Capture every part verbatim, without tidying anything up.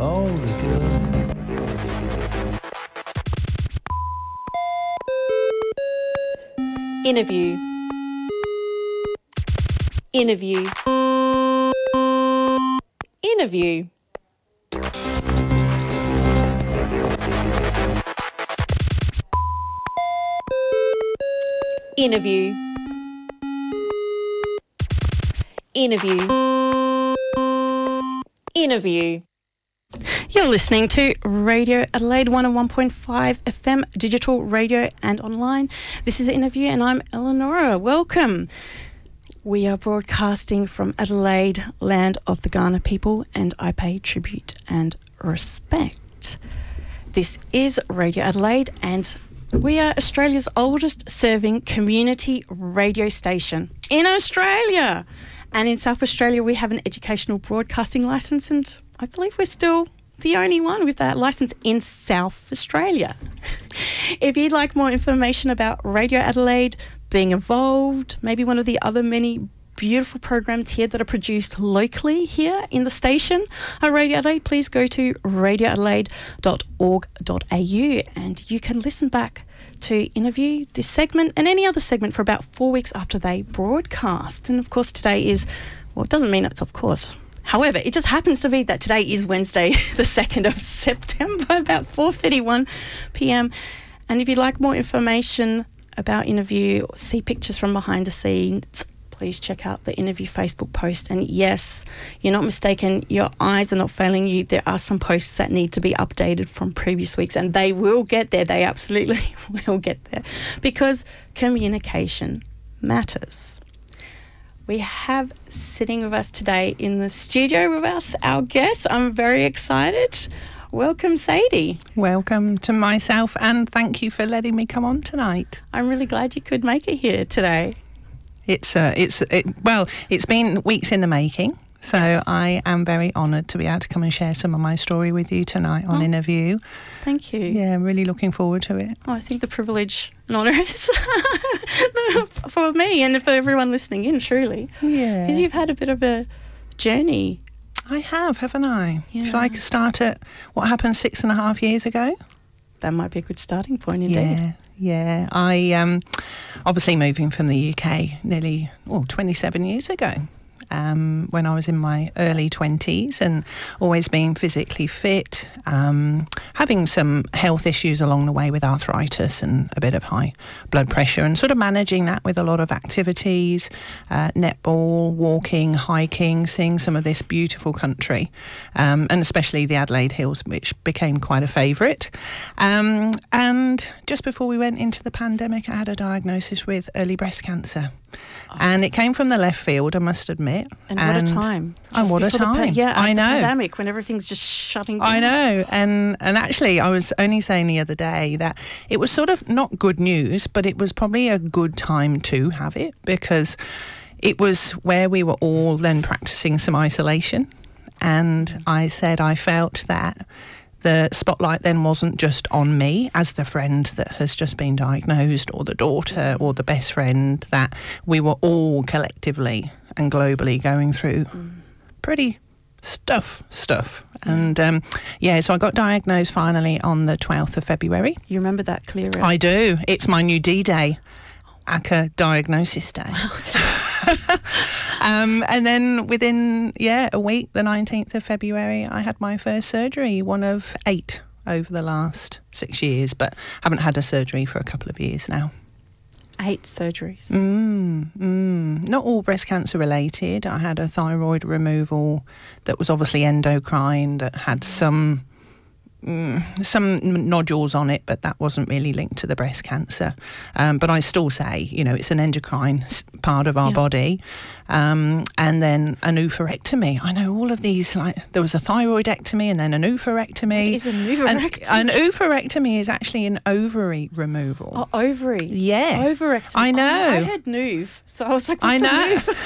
Oh, the girl. Interview. Interview. Interview. Interview. Interview. Interview. You're listening to Radio Adelaide one oh one point five F M, digital radio and online. This is Interview and I'm Eleonora. Welcome. We are broadcasting from Adelaide, land of the Kaurna people, and I pay tribute and respect. This is Radio Adelaide and we are Australia's oldest serving community radio station in Australia. And in South Australia, we have an educational broadcasting licence, and I believe we're still the only one with that licence in South Australia. If you'd like more information about Radio Adelaide being involved, maybe one of the other many beautiful programs here that are produced locally here in the station at Radio Adelaide, please go to radio adelaide dot org dot a u and you can listen back to Interview, this segment and any other segment for about four weeks after they broadcast. And of course today is, well, it doesn't mean it's of course. However, it just happens to be that today is Wednesday, the second of September, about four thirty-one p m. And if you'd like more information about Interview, or see pictures from behind the scenes, please check out the Interview Facebook post. And yes, you're not mistaken, your eyes are not failing you. There are some posts that need to be updated from previous weeks, and they will get there. They absolutely will get there, because communication matters. We have sitting with us today in the studio with us our guest. I'm very excited. Welcome, Sadie. Welcome to myself, and thank you for letting me come on tonight. I'm really glad you could make it here today. It's uh, it's it, well, it's been weeks in the making, so yes. I am very honoured to be able to come and share some of my story with you tonight on oh, Interview. Thank you. Yeah, I'm really looking forward to it. Oh, I think the privilege and honour is for me and for everyone listening in, truly. Yeah. Because you've had a bit of a journey. I have, haven't I? Yeah. Should I start at what happened six and a half years ago? That might be a good starting point, indeed. Yeah. Yeah, I um, obviously moving from the U K nearly oh, twenty-seven years ago, um, when I was in my early twenties, and always being physically fit, um, having some health issues along the way with arthritis and a bit of high blood pressure, and sort of managing that with a lot of activities, uh, netball, walking, hiking, seeing some of this beautiful country, um, and especially the Adelaide Hills, which became quite a favourite. Um, and just before we went into the pandemic, I had a diagnosis with early breast cancer. Oh. And it came from the left field, I must admit. And, and what a time. And what a time. Pa- yeah, I know. The pandemic, when everything's just shutting down. I know. And and actually, I was only saying the other day that it was sort of not good news, but it was probably a good time to have it, because it was where we were all then practicing some isolation. And I said I felt that the spotlight then wasn't just on me as the friend that has just been diagnosed, or the daughter, or the best friend, that we were all collectively and globally going through mm. pretty stuff, stuff. Mm. And um, yeah, so I got diagnosed finally on the twelfth of February. You remember that clearly? I do. It's my new D-Day, A C A Diagnosis Day. um, and then within, yeah, a week, the nineteenth of February, I had my first surgery, one of eight over the last six years, but haven't had a surgery for a couple of years now. Eight surgeries. Mm, mm. Not all breast cancer related. I had a thyroid removal that was obviously endocrine, that had some Mm, some nodules on it, but that wasn't really linked to the breast cancer. Um, but I still say, you know, it's an endocrine part of our yeah. body. Um, and then an oophorectomy. I know all of these, like, there was a thyroidectomy and then an oophorectomy. What is an oophorectomy? An, an oophorectomy is actually an ovary removal. Oh, ovary? Yeah. Oophorectomy. I know. Oh, I heard noof, so I was like, what's I know. a noof?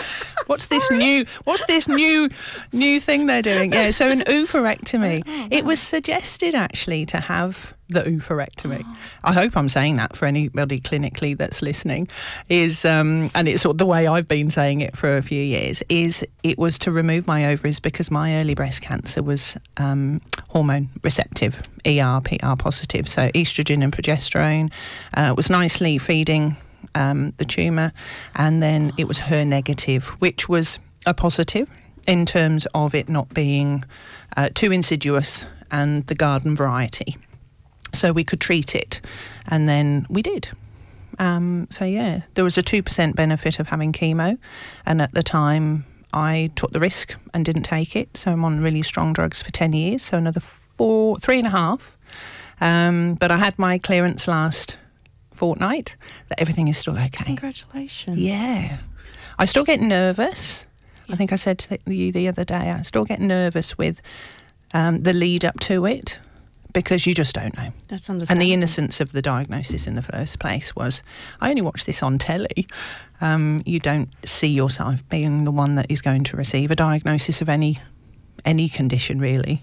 What's this new? What's this new new thing they're doing? Yeah, so an oophorectomy. Oh, wow. It was suggested actually to have the oophorectomy. Oh. I hope I'm saying that for anybody clinically that's listening. Is um, and it's sort of the way I've been saying it for a few years. Is it was to remove my ovaries because my early breast cancer was um, hormone receptive, E R, P R positive, so estrogen and progesterone uh, was nicely feeding Um, the tumour, and then it was H E R negative, which was a positive in terms of it not being uh, too insidious and the garden variety. So we could treat it, and then we did. Um, so yeah, there was a two percent benefit of having chemo, and at the time I took the risk and didn't take it. So I'm on really strong drugs for ten years, so another four, three and a half. Um, but I had my clearance last fortnight that everything is still okay. Congratulations. Yeah. I still get nervous. Yeah. I think I said to you the other day, I still get nervous with um, the lead up to it because you just don't know. That's understandable. And the innocence of the diagnosis in the first place was, I only watch this on telly. Um, you don't see yourself being the one that is going to receive a diagnosis of any any condition, really.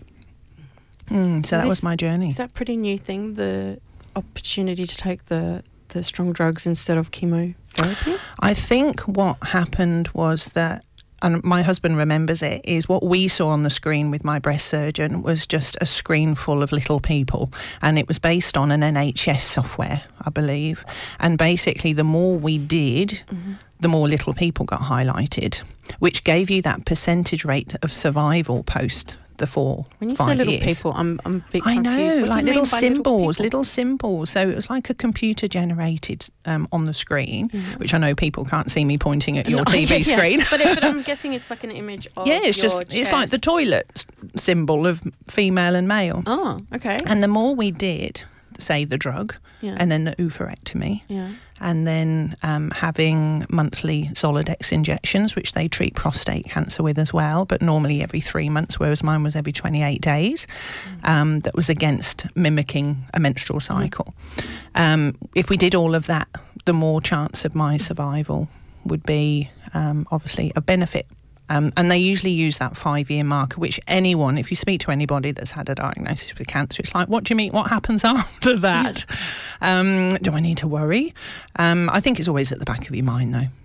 Mm, so, so that this, was my journey. Is that a pretty new thing, the opportunity to take the, the strong drugs instead of chemotherapy? I think what happened was that, and my husband remembers it, is what we saw on the screen with my breast surgeon was just a screen full of little people, and it was based on an N H S software, I believe, and basically the more we did, mm-hmm. the more little people got highlighted, which gave you that percentage rate of survival post the four, when you five say little years. people, I'm, I'm a bit I confused. know, What like do you little mean by symbols, little, little symbols. So it was like a computer generated um, on the screen, yeah. which I know people can't see me pointing at your no, T V yeah, screen. Yeah. But, it, but I'm guessing it's like an image of yeah, it's your just chest. It's like the toilet symbol of female and male. Oh, okay. And the more we did, say the drug, yeah. and then the oophorectomy, yeah. and then um, having monthly Zoladex injections, which they treat prostate cancer with as well, but normally every three months, whereas mine was every twenty-eight days. Mm. Um, that was against mimicking a menstrual cycle. Mm. Um, if we did all of that, the more chance of my survival would be um, obviously a benefit. Um, and they usually use that five-year marker, which anyone, if you speak to anybody that's had a diagnosis with cancer, it's like, what do you mean? What happens after that? Yeah. Um, do I need to worry? Um, I think it's always at the back of your mind, though.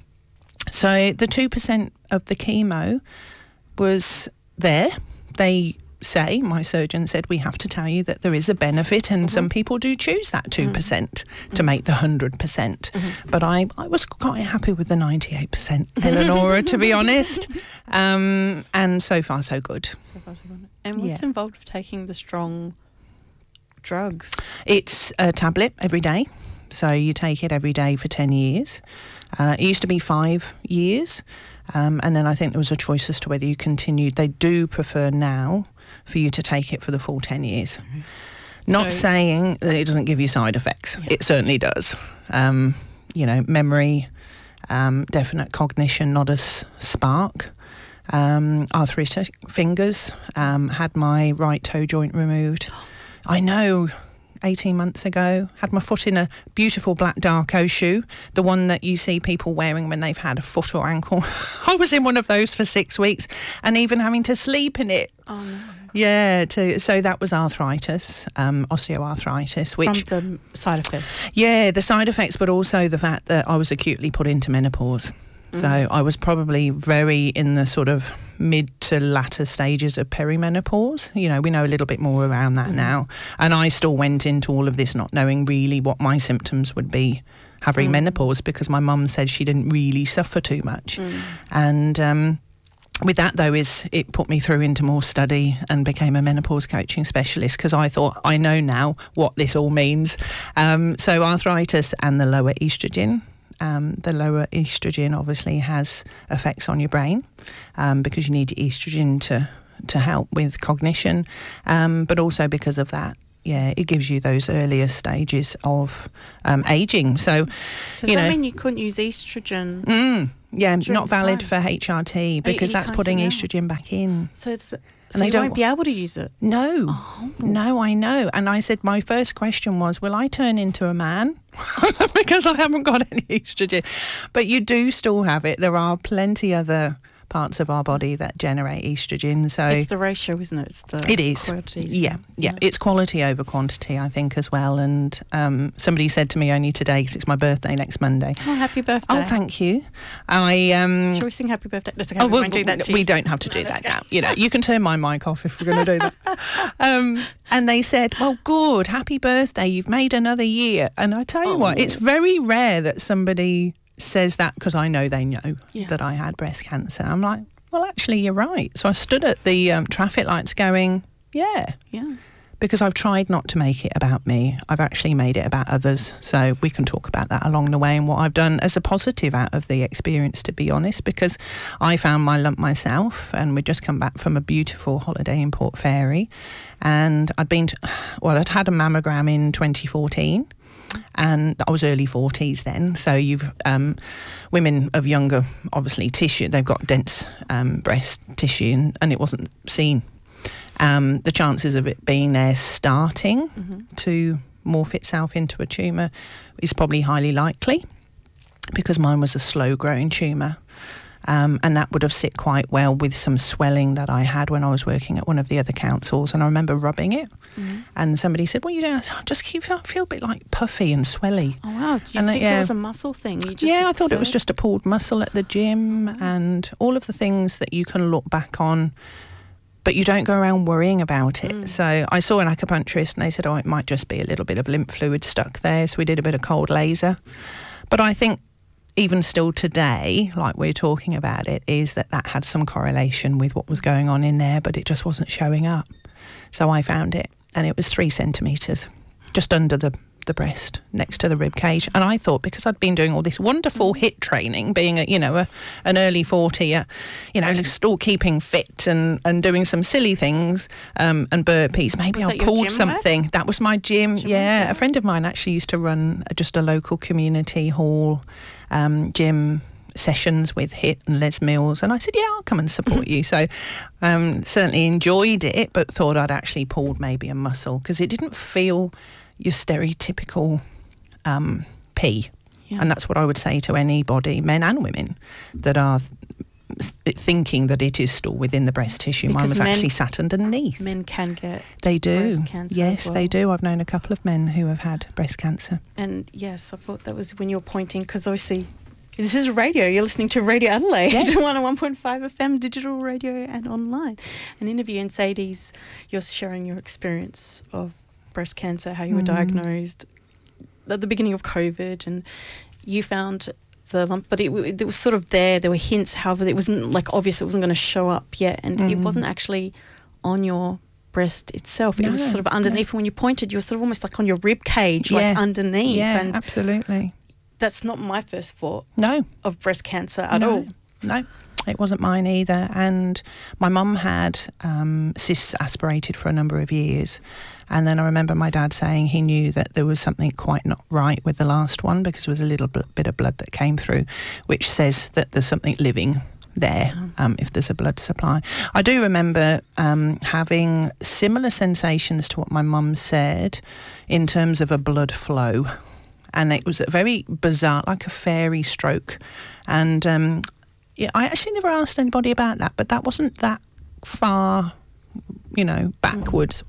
So the two percent of the chemo was there. They say, my surgeon said, we have to tell you that there is a benefit, and mm-hmm. some people do choose that two percent mm-hmm. to make the one hundred percent. Mm-hmm. But I, I was quite happy with the ninety-eight percent, Eleonora, to be honest. Um, and so far, so good. So far, so good. And what's yeah. involved with taking the strong drugs? It's a tablet every day. So you take it every day for ten years. Uh, it used to be five years. Um, and then I think there was a choice as to whether you continued. They do prefer now for you to take it for the full ten years. Mm-hmm. Not so, saying that it doesn't give you side effects. Yeah. It certainly does. Um, you know, memory, um, definite cognition, not as spark. Um, arthritic fingers, um, had my right toe joint removed. I know, eighteen months ago, had my foot in a beautiful black Darko shoe, the one that you see people wearing when they've had a foot or ankle. I was in one of those for six weeks and even having to sleep in it. Oh, no. Yeah, to, so that was arthritis, um, osteoarthritis. Which, from the side effects? Yeah, the side effects, but also the fact that I was acutely put into menopause. Mm. So I was probably very in the sort of mid to latter stages of perimenopause. You know, we know a little bit more around that mm. now. And I still went into all of this not knowing really what my symptoms would be having mm. menopause, because my mum said she didn't really suffer too much. Mm. And um, with that, though, is it put me through into more study and became a menopause coaching specialist, because I thought, I know now what this all means. Um, so arthritis and the lower estrogen. Um, the lower estrogen obviously has effects on your brain, um, because you need estrogen to, to help with cognition, um, but also because of that, yeah, it gives you those earlier stages of um, aging. So, so does you that know, mean you couldn't use estrogen? Mm, yeah, During not this valid time? for H R T because you that's can't putting use it estrogen back in. So, it's, so they you don't- won't be able to use it? No, Oh. no, I know. And I said, my first question was, will I turn into a man? Because I haven't got any estrogen. But you do still have it. There are plenty other parts of our body that generate estrogen. So It's the ratio, isn't it? It's the it is. quantities. Yeah, yeah, It's quality over quantity, I think, as well. And um, somebody said to me only today, because it's my birthday next Monday. Oh, happy birthday. Oh, thank you. I um, Shall we sing happy birthday? Let's go. Oh, we well, won't do that to we you. don't have to do No, that let's now. go. You know, you can turn my mic off if we're going to do that. Um, and they said, "Well, good, happy birthday! You've made another year." And I tell you Oh. what, it's very rare that somebody says that because I know they know Yes. that I had breast cancer. I'm like, well, actually, you're right. So I stood at the um, traffic lights, going, "Yeah." Yeah. Because I've tried not to make it about me. I've actually made it about others. So we can talk about that along the way and what I've done as a positive out of the experience, to be honest, because I found my lump myself, and we'd just come back from a beautiful holiday in Port Fairy. And I'd been to, well, I'd had a mammogram in twenty fourteen. And I was early forties then, so you've um, women of younger, obviously, tissue, they've got dense um, breast tissue, and, and it wasn't seen. Um, the chances of it being there starting Mm-hmm. to morph itself into a tumour is probably highly likely, because mine was a slow-growing tumour. Um, and that would have sit quite well with some swelling that I had when I was working at one of the other councils. And I remember rubbing it, Mm-hmm. and somebody said, well, you know, I just keep, I feel a bit like puffy and swelly. Oh, wow. Do you And, uh, think yeah. it was a muscle thing? You just Yeah, I thought it was exert- just a pulled muscle at the gym, and all of the things that you can look back on, but you don't go around worrying about it. Mm. So I saw an acupuncturist, and they said, oh, it might just be a little bit of lymph fluid stuck there. So we did a bit of cold laser. But I think even still today, like we're talking about it, is that that had some correlation with what was going on in there, but it just wasn't showing up. So I found it, and it was three centimetres, just under the, the breast, next to the rib cage. And I thought, because I'd been doing all this wonderful HIIT training, being a, you know, a, an early forty, uh, you know, still keeping fit and, and doing some silly things um, and burpees, maybe Was I that your pulled gym something. work? That was my gym. Gym yeah, work, yeah. a friend of mine actually used to run just a local community hall um, gym sessions with HIIT and Les Mills, and I said, yeah, I'll come and support you. So um, certainly enjoyed it, but thought I'd actually pulled maybe a muscle, because it didn't feel your stereotypical um, P. Yeah. And that's what I would say to anybody, men and women, that are th- thinking that it is still within the breast tissue. Mine Because was men- actually sat underneath. Men can get They do. breast cancer Yes, as well. they do. I've known a couple of men who have had breast cancer. And yes, I thought that was when you were pointing, because obviously this is radio. You're listening to Radio Adelaide, Yes. one oh one point five F M, digital radio and online. An interview, and Sadie's, you're sharing your experience of breast cancer, how you were Mm. diagnosed at the beginning of COVID, and you found the lump, but it, w- it was sort of there. There were hints, however, it wasn't like obvious. It wasn't going to show up yet, and it Mm. wasn't actually on your breast itself. It was No, sort of underneath. When you pointed, you were sort of almost like on your rib cage, like Yeah. underneath. Yeah, and absolutely. that's not my first thought No, of breast cancer at no, all. No, it wasn't mine either. And my mum had um, cysts aspirated for a number of years. And then I remember my dad saying he knew that there was something quite not right with the last one, because there was a little bl- bit of blood that came through, which says that there's something living there um, if there's a blood supply. I do remember um, having similar sensations to what my mum said in terms of a blood flow. And it was a very bizarre, like a fairy stroke. And um, yeah, I actually never asked anybody about that, but that wasn't that far, you know, backwards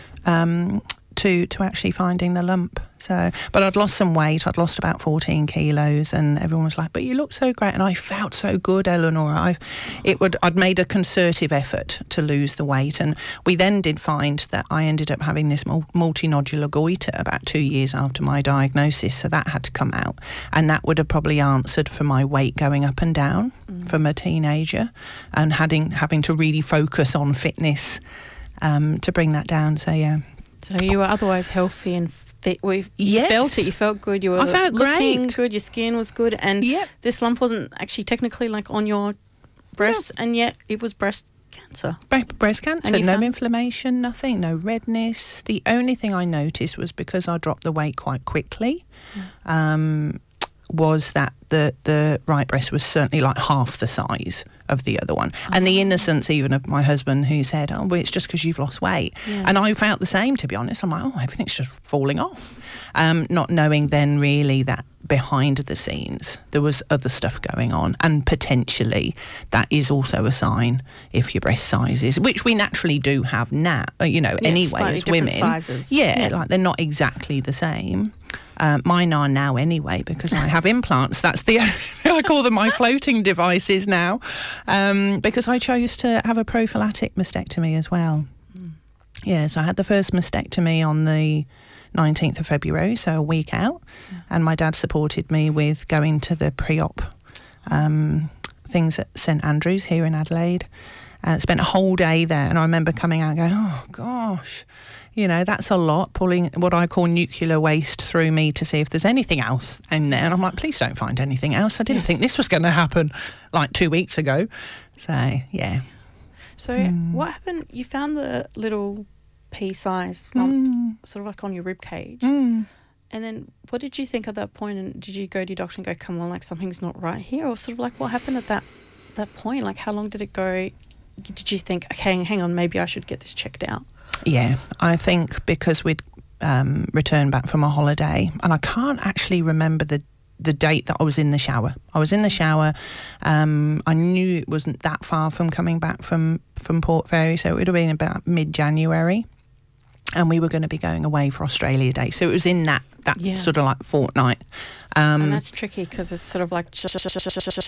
um, to to actually finding the lump. So, but I'd lost some weight. I'd lost about fourteen kilos, and everyone was like, "But you look so great," and I felt so good, Eleanor. I, it would. I'd made a concerted effort to lose the weight, and we then did find that I ended up having this mul- multinodular goiter about two years after my diagnosis. So that had to come out, and that would have probably answered for my weight going up and down mm. from a teenager, and having having to really focus on fitness um, to bring that down. So yeah. So you were otherwise healthy and fit. We you Yes. felt it. You felt good. You were I felt looking great. good. Your skin was good, and Yep. this lump wasn't actually technically like on your breast, and yet it was breast cancer. Breast cancer, no found- inflammation, nothing, no redness. The only thing I noticed was because I dropped the weight quite quickly, mm. um, was that the, the right breast was certainly like half the size of the other one. Oh. And the innocence even of my husband, who said, oh, well, it's just because you've lost weight. Yes. And I felt the same, to be honest. I'm like, oh, everything's just falling off. Um, not knowing then really that behind the scenes there was other stuff going on, and potentially that is also a sign if your breast sizes, which we naturally do have now, you know, yeah, anyway as women. Sizes. Yeah, yeah, like they're not exactly the same. Uh, mine are now anyway, because I have implants. That's the I call them my floating devices now, um, because I chose to have a prophylactic mastectomy as well. Mm. Yeah, so I had the first mastectomy on the nineteenth of February, so a week out, yeah. and my dad supported me with going to the pre-op um, things at St Andrews here in Adelaide. Uh, spent a whole day there, and I remember coming out and going, oh gosh, you know, that's a lot, pulling what I call nuclear waste through me to see if there's anything else in there. And I'm like, please don't find anything else. I didn't yes. think this was going to happen like two weeks ago. So, yeah. So mm. what happened? You found the little pea-sized lump mm. sort of like on your rib cage. Mm. And then what did you think at that point? And did you go to your doctor and go, come on, like something's not right here? Or sort of like what happened at that that point? Like how long did it go? Did you think, okay, hang on, maybe I should get this checked out? Yeah, I think because we'd um, returned back from a holiday, and I can't actually remember the the date that I was in the shower. I was in the shower. Um, I knew it wasn't that far from coming back from, from Port Fairy, so it would have been about mid-January. And we were going to be going away for Australia Day. So it was in that, that yeah. sort of like fortnight. Um, and that's tricky because it's sort of like